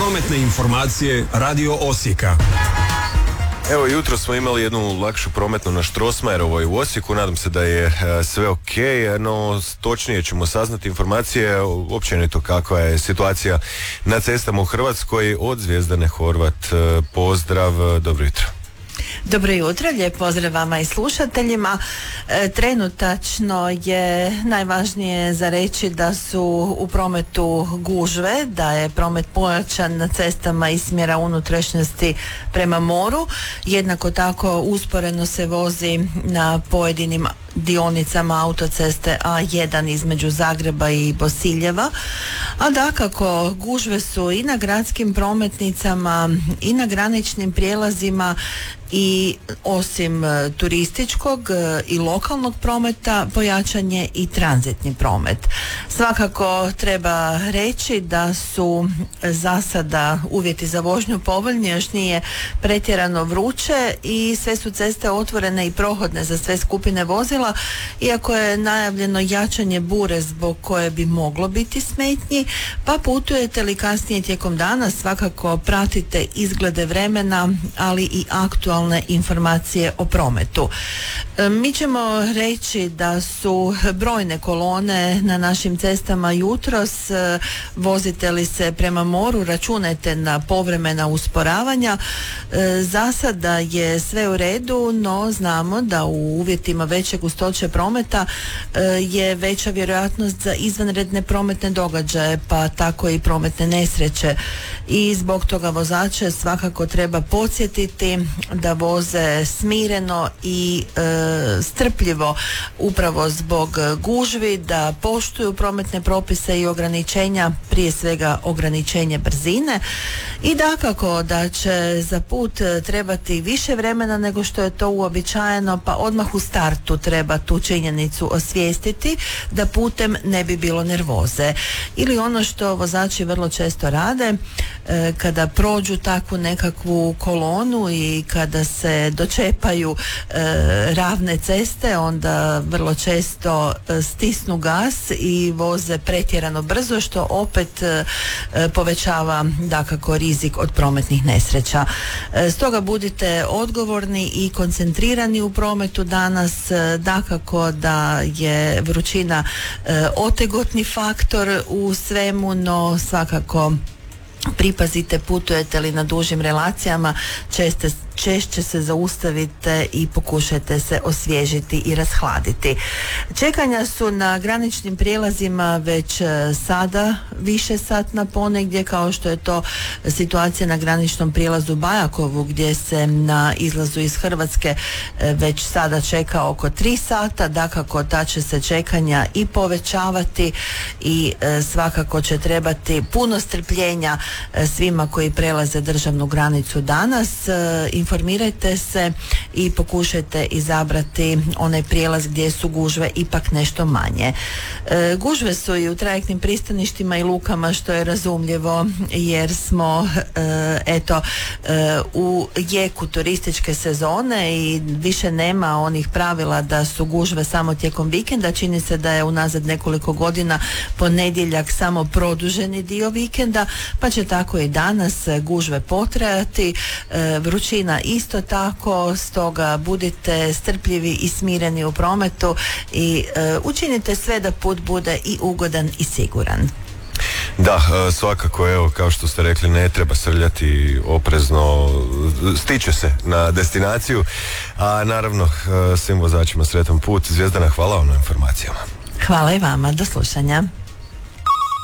Prometne informacije Radio Osijeka. Evo, jutro smo imali jednu lakšu prometnu na Strossmayerovoj u Osijeku. Nadam se da je sve ok, no točnije ćemo saznati informacije općenito kakva je situacija na cestama u Hrvatskoj od Zvijezdane Horvat. Pozdrav, dobro jutro. Dobro jutro, lijep pozdrav vama i slušateljima. Trenutačno je najvažnije za reći da su u prometu gužve, da je promet pojačan na cestama iz smjera unutrašnjosti prema moru. Jednako tako usporeno se vozi na pojedinim dionicama autoceste A1 između Zagreba i Bosiljeva, a dakako gužve su i na gradskim prometnicama i na graničnim prijelazima i osim turističkog i lokalnog prometa pojačan je i tranzitni promet. Svakako treba reći da su za sada uvjeti za vožnju povoljni, još nije pretjerano vruće i sve su ceste otvorene i prohodne za sve skupine vozila, iako je najavljeno jačanje bure zbog koje bi moglo biti smetnji, pa putujete li kasnije tijekom dana svakako pratite izglede vremena, ali i aktualne informacije o prometu. Mi ćemo reći da su brojne kolone na našim cestama jutros. Vozite li se prema moru, računajte na povremena usporavanja. Za sada je sve u redu, no znamo da u uvjetima veće gustoće prometa je veća vjerojatnost za izvanredne prometne događaje, pa tako i prometne nesreće. I zbog toga vozače svakako treba podsjetiti da voze smireno i strpljivo upravo zbog gužvi, da poštuju prometne propise i ograničenja, prije svega ograničenje brzine, i dakako da će za put trebati više vremena nego što je to uobičajeno, pa odmah u startu treba tu činjenicu osvijestiti da putem ne bi bilo nervoze. Ili ono što vozači vrlo često rade, kada prođu takvu nekakvu kolonu i kada se dočepaju ravne ceste, onda vrlo često stisnu gas i voze pretjerano brzo, što opet povećava dakako rizik od prometnih nesreća. Stoga budite odgovorni i koncentrirani u prometu danas. Dakako da je vrućina otegotni faktor u svemu, no svakako pripazite, putujete li na dužim relacijama, češće se zaustavite i pokušajte se osvježiti i rashladiti. Čekanja su na graničnim prijelazima već sada više satna ponegdje, kao što je to situacija na graničnom prijelazu Bajakovu, gdje se na izlazu iz Hrvatske već sada čeka oko 3 sata. Dakako ta će se čekanja i povećavati i svakako će trebati puno strpljenja svima koji prelaze državnu granicu danas. Informirajte se i pokušajte izabrati onaj prijelaz gdje su gužve ipak nešto manje. Gužve su i u trajektnim pristaništima i lukama, što je razumljivo jer smo u jeku turističke sezone i više nema onih pravila da su gužve samo tijekom vikenda. Čini se da je unazad nekoliko godina ponedjeljak samo produženi dio vikenda, pa će tako i danas gužve potrajati, vrućina isto tako, stoga budite strpljivi i smireni u prometu i učinite sve da put bude i ugodan i siguran. Da, svakako, evo, kao što ste rekli, ne treba srljati, oprezno, stiče se na destinaciju, a naravno svim vozačima sretan put. Zvijezdana, hvala vam na informacijama. Hvala i vama, do slušanja.